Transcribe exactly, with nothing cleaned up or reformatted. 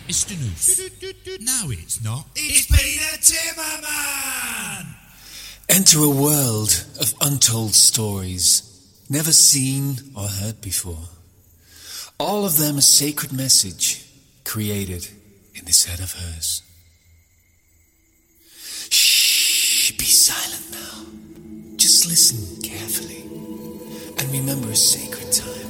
Mister Noose. No, it's not. It's Peter Timmerman! Enter a world of untold stories, never seen or heard before. All of them a sacred message created in this head of hers. Shh, be silent now. Just listen carefully and remember a sacred time.